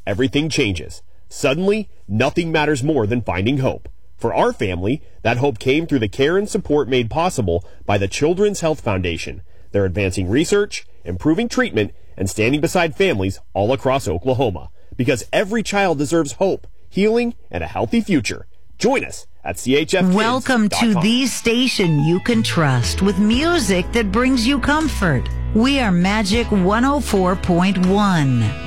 everything changes. Suddenly, nothing matters more than finding hope. For our family, that hope came through the care and support made possible by the Children's Health Foundation. They're advancing research, improving treatment, and standing beside families all across Oklahoma. Because every child deserves hope, healing, and a healthy future. Join us at chfkids.com. Welcome to the station you can trust with music that brings you comfort. We are Magic 104.1.